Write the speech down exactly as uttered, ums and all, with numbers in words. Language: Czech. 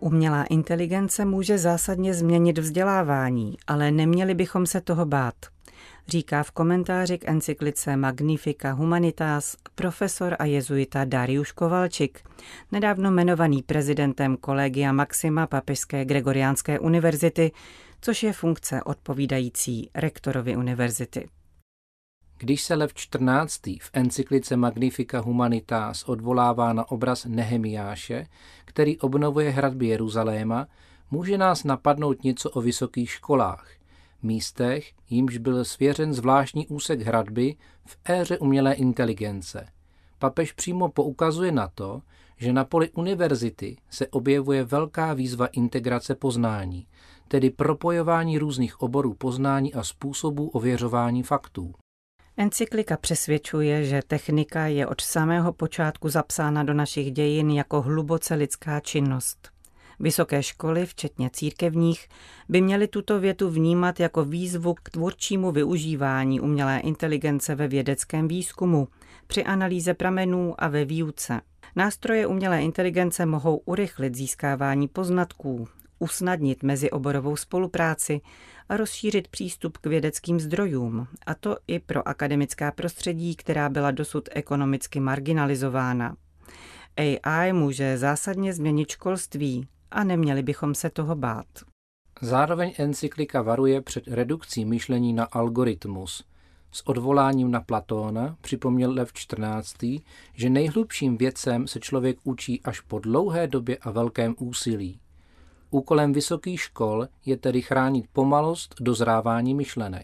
Umělá inteligence může zásadně změnit vzdělávání, ale neměli bychom se toho bát, říká v komentáři k encyklice Magnifica Humanitas profesor a jezuita Dariusz Kowalczyk, nedávno jmenovaný prezidentem Collegia Maxima Papežské Gregoriánské univerzity, což je funkce odpovídající rektorovi univerzity. Když se Lev čtrnáctý v encyklice Magnifica Humanitas odvolává na obraz Nehemiáše, který obnovuje hradby Jeruzaléma, může nás napadnout něco o vysokých školách, místech, jimž byl svěřen zvláštní úsek hradby v éře umělé inteligence. Papež přímo poukazuje na to, že na poli univerzity se objevuje velká výzva integrace poznání, tedy propojování různých oborů poznání a způsobů ověřování faktů. Encyklika přesvědčuje, že technika je od samého počátku zapsána do našich dějin jako hluboce lidská činnost. Vysoké školy, včetně církevních, by měly tuto větu vnímat jako výzvu k tvůrčímu využívání umělé inteligence ve vědeckém výzkumu, při analýze pramenů a ve výuce. Nástroje umělé inteligence mohou urychlit získávání poznatků, usnadnit mezioborovou spolupráci a rozšířit přístup k vědeckým zdrojům, a to i pro akademická prostředí, která byla dosud ekonomicky marginalizována. A I může zásadně změnit školství a neměli bychom se toho bát. Zároveň encyklika varuje před redukcí myšlení na algoritmus. S odvoláním na Platóna připomněl Lev čtrnáctý, že nejhlubším věcem se člověk učí až po dlouhé době a velkém úsilí. Úkolem vysokých škol je tedy chránit pomalost dozrávání myšlenek.